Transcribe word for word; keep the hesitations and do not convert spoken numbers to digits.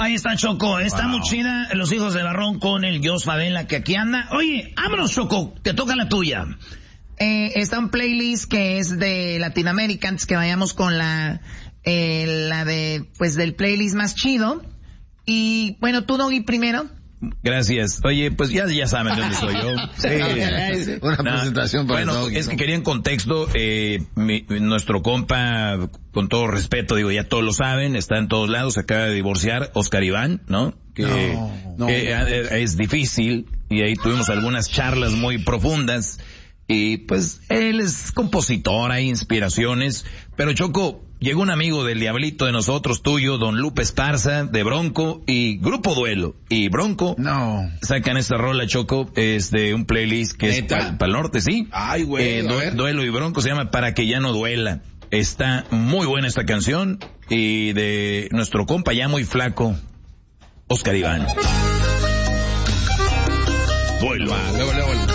Ahí está Choco, está wow. muy chida, Los Hijos de Barrón con el Jos Favela que aquí anda. Oye, vámonos Choco, te toca la tuya. Eh, está un playlist que es de Latinoamérica, antes que vayamos con la, eh, la de, pues del playlist más chido. Y bueno, tú Doggy primero. Gracias. Oye, pues ya, ya saben dónde soy yo. Sí. Una no, presentación para Bueno, Doggy, es ¿no? que quería en contexto, eh, mi, nuestro compa, con todo respeto, digo, ya todos lo saben, está en todos lados, se acaba de divorciar, Oscar Iván, ¿no? Que, no, no, que no. es difícil, y ahí tuvimos algunas charlas muy profundas, y pues él es compositor, hay inspiraciones, pero Choco, llegó un amigo del Diablito de nosotros, tuyo, don Lupe Esparza, de Bronco, y Grupo Duelo, y Bronco, no, sacan esta rola, Choco, es de un playlist que ¿neta? Es para el norte, sí. Ay, güey, eh, du Duelo y Bronco, se llama Para que ya no duela. Está muy buena esta canción, y de nuestro compa ya muy flaco, Oscar Iván. Duelo. Va, luego, luego.